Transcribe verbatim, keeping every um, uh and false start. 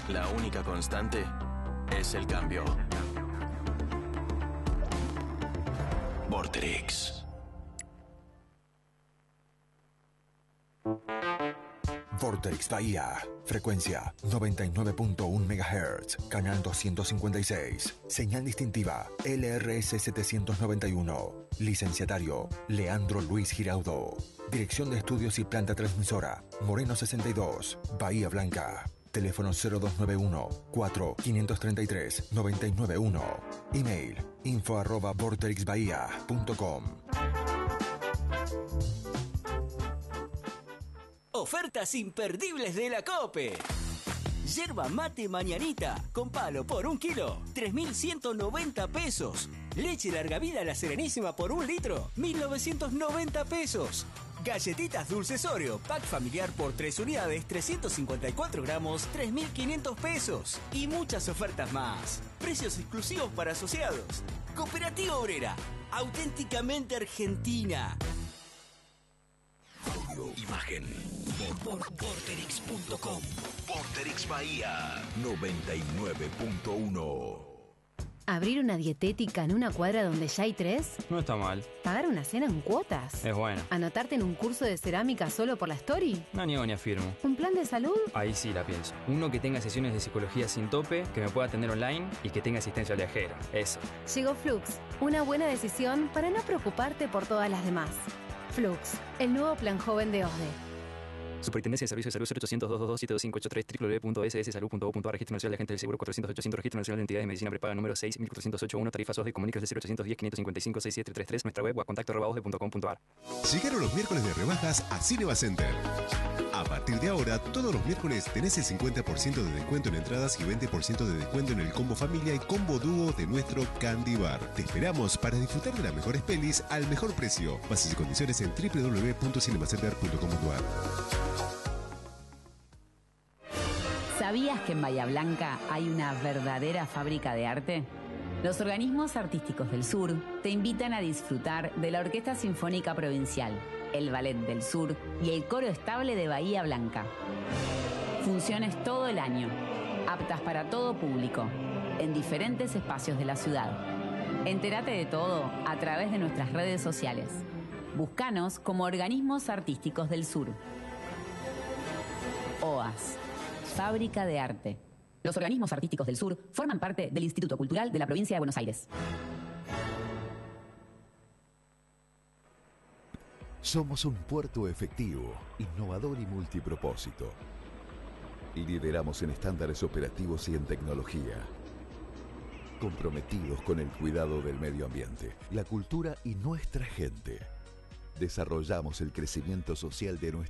La única constante es el cambio. Vorterix. Vorterix Bahía. Frecuencia noventa y nueve punto uno megahertz. Canal doscientos cincuenta y seis. Señal distintiva L R S setecientos noventa y uno. Licenciatario Leandro Luis Giraudo. Dirección de Estudios y Planta Transmisora Moreno sesenta y dos, Bahía Blanca. Teléfono cero dos nueve uno, cuatro, cinco tres tres, nueve nueve uno. Email info arroba vorterixbahía punto com. Ofertas imperdibles de la COPE. Yerba mate mañanita con palo por un kilo, tres mil ciento noventa pesos. Leche larga vida La Serenísima por un litro, mil novecientos noventa pesos. Galletitas Dulces Oreo, pack familiar por tres unidades, trescientos cincuenta y cuatro gramos, tres mil quinientos pesos. Y muchas ofertas más. Precios exclusivos para asociados. Cooperativa Obrera, auténticamente argentina. Audio, imagen. Vorterix punto com. Vorterix Bahía noventa y nueve punto uno. ¿Abrir una dietética en una cuadra donde ya hay tres? No está mal. ¿Pagar una cena en cuotas? Es bueno. ¿Anotarte en un curso de cerámica solo por la story? No niego ni afirmo. ¿Un plan de salud? Ahí sí la pienso. Uno que tenga sesiones de psicología sin tope, que me pueda atender online y que tenga asistencia viajera. Eso. Llegó Flux. Una buena decisión para no preocuparte por todas las demás. Flux, el nuevo plan joven de O S D E. Superintendencia de Servicios de Salud cero ochocientos, doscientos veintidós, siete dos cinco ocho tres, w w w punto s s salud punto gov punto a r. Registro Nacional de Agentes del Seguro cuatrocientos ochocientos. Registro Nacional de Entidades de Medicina Prepaga número seis mil cuatrocientos ochenta y uno. Tarifas O S D E. Comuníquese de cero ochocientos diez, quinientos cincuenta y cinco, sesenta y siete treinta y tres. Nuestra web o a contacto arroba osde punto com punto a r. Llegaron los miércoles de rebajas a Cinema Center. A partir de ahora, todos los miércoles tenés el cincuenta por ciento de descuento en entradas y veinte por ciento de descuento en el combo familia y combo dúo de nuestro Candy Bar. Te esperamos para disfrutar de las mejores pelis al mejor precio. Bases y condiciones en w w w punto cinemacenter punto com punto a r. ¿Sabías que en Bahía Blanca hay una verdadera fábrica de arte? Los organismos artísticos del sur te invitan a disfrutar de la Orquesta Sinfónica Provincial, el Ballet del Sur y el Coro Estable de Bahía Blanca. Funciones todo el año, aptas para todo público, en diferentes espacios de la ciudad. Entérate de todo a través de nuestras redes sociales. Búscanos como Organismos Artísticos del Sur. O A S, Fábrica de Arte. Los organismos artísticos del sur forman parte del Instituto Cultural de la Provincia de Buenos Aires. Somos un puerto efectivo, innovador y multipropósito. Lideramos en estándares operativos y en tecnología. Comprometidos con el cuidado del medio ambiente, la cultura y nuestra gente. Desarrollamos el crecimiento social de nuestra